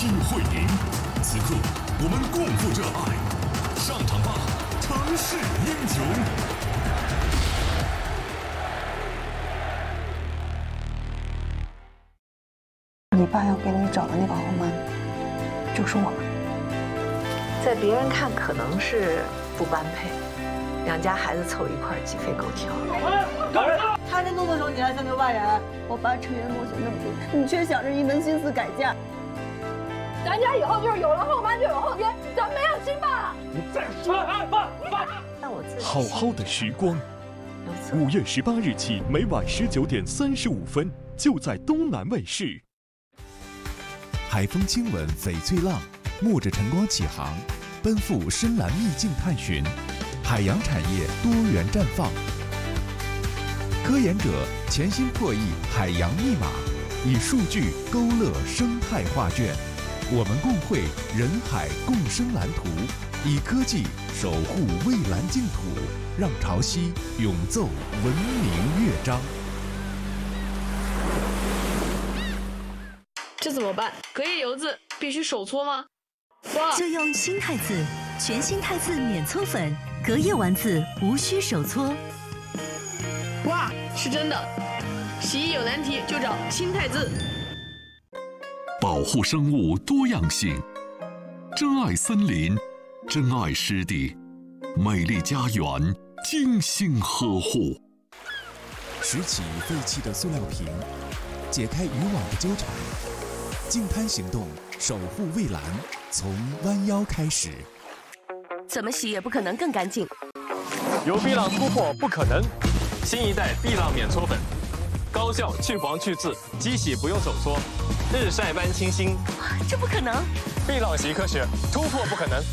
智慧您。此刻，我们共赴这爱，上场吧，城市英雄！ 你爸要给你找的那个豪门，就是我们。 在别人看可能是不般配，两家孩子凑一块鸡飞狗跳。 他这动作手你还3、6、8人，我爸成员模型那么多，你却想着一门心思改嫁。 咱家以后就是有了后妈就有后天，咱没有亲爸。 你再说爸！ 但我自己好好的时光，5月18日起，每晚19点35分，就在东南卫视。 海风亲吻翡翠浪，沐着晨光起航，奔赴深蓝秘境探寻，海洋产业多元绽放。科研者潜心破译海洋密码，以数据勾勒生态画卷。我们共绘人海共生蓝图，以科技守护蔚蓝净土，让潮汐永奏文明乐章。 这怎么办？隔夜油渍必须手搓吗？ 就用新汰渍，全新汰渍免搓粉，隔夜丸子无需手搓。 哇，是真的！洗衣有难题就找新汰渍。 保护生物多样性，珍爱森林，珍爱湿地，美丽家园，精心呵护。 拾起废弃的塑料瓶，解开渔网的纠缠。净滩行动，守护蔚蓝，从弯腰开始。 怎么洗也不可能更干净。 有碧浪突破不可能，新一代碧浪免搓粉，高效去黄去渍，机洗不用手搓，日晒般清新。 这不可能！ 碧浪习科学，突破不可能。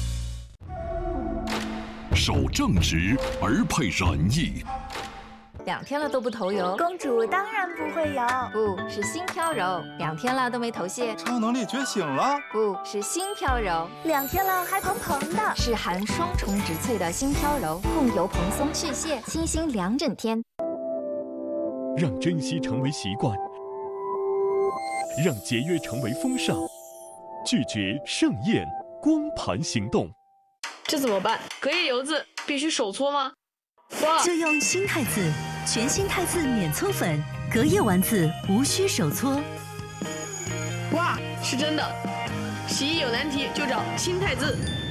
守正直而配仁义。 2天了都不头油， 公主当然不会油， 不是新飘柔；2天了都没头屑， 超能力觉醒了， 不是新飘柔 ；2天了还蓬蓬的， 是含双重植萃的新飘柔，控油蓬松去屑，清新2整天。 让珍惜成为习惯，让节约成为风尚，拒绝盛宴光盘行动。 这怎么办？隔夜油渍必须手搓吗？ 就用新汰渍，全新汰渍免搓粉，隔夜丸子无需手搓。 哇，是真的！洗衣有难题就找新汰渍。